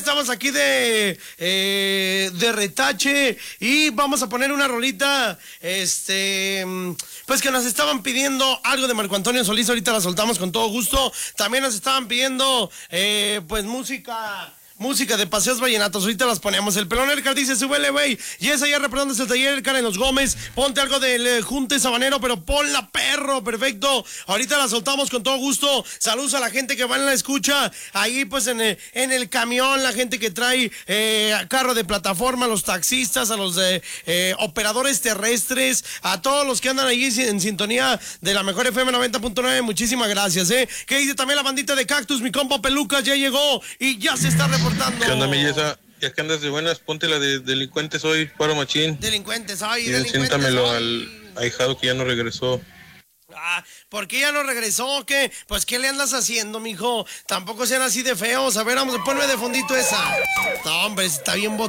estamos aquí de retache y vamos a poner una rolita, pues que nos estaban pidiendo algo de Marco Antonio Solís, ahorita la soltamos con todo gusto. También nos estaban pidiendo, pues música de Paseos Vallenatos, ahorita las ponemos. El Pelón Elcar dice, súbele, güey. Y esa ya representándose el taller Elcar en Los Gómez. Ponte algo del Junte Sabanero, pero ponla, perro, perfecto. Ahorita la soltamos con todo gusto. Saludos a la gente que va en la escucha. Ahí, pues, en el camión, la gente que trae carro de plataforma, a los taxistas, a los operadores terrestres, a todos los que andan ahí en sintonía de la mejor FM 90.9. Muchísimas gracias, Que dice también la bandita de Cactus, mi compa Pelucas ya llegó y ya se está reportando. ¿Qué onda, mi Yesa? Ya que andas de buenas, ponte la de Delincuentes hoy, Paro Machín. Delincuentes hoy, y delincuentes siéntamelo hoy. al ahijado que ya no regresó. ¿Por qué ya no regresó o qué? Pues, ¿qué le andas haciendo, mijo? Tampoco sean así de feos. A ver, vamos, ponme de fondito esa. No, hombre, está bien